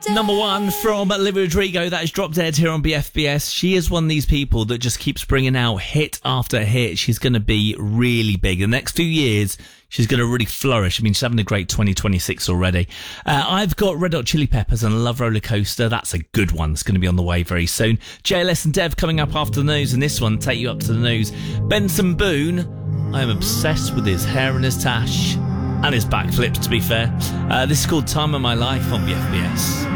Number one from Olivia Rodrigo. That is Drop Dead here on BFBS. She is one of these people that just keeps bringing out hit after hit. She's going to be really big. The next few years, she's going to really flourish. I mean, she's having a great 2026 already. I've got Red Hot Chili Peppers and Love Roller Coaster. That's a good one. It's going to be on the way very soon. JLS and Dev coming up after the news, and this one, take you up to the news. Benson Boone. I am obsessed with his hair and his tash. And his backflips, to be fair. This is called Time of My Life on BFBS.